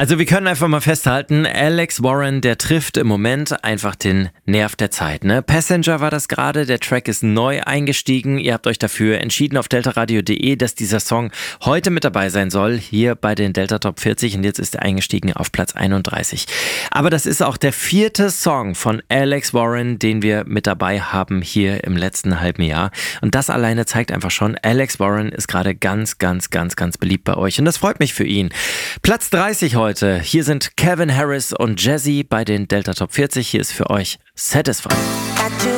Also wir können einfach mal festhalten, Alex Warren, der trifft im Moment einfach den Nerv der Zeit. Ne? Passenger war das gerade, der Track ist neu eingestiegen. Ihr habt euch dafür entschieden auf deltaradio.de, dass dieser Song heute mit dabei sein soll, hier bei den Delta Top 40 und jetzt ist er eingestiegen auf Platz 31. Aber das ist auch der 4. Song von Alex Warren, den wir mit dabei haben hier im letzten halben Jahr. Und das alleine zeigt einfach schon, Alex Warren ist gerade ganz beliebt bei euch und das freut mich für ihn. Platz 30 heute. Hier sind Calvin Harris und Jazzy bei den Delta Top 40. Hier ist für euch Satisfied.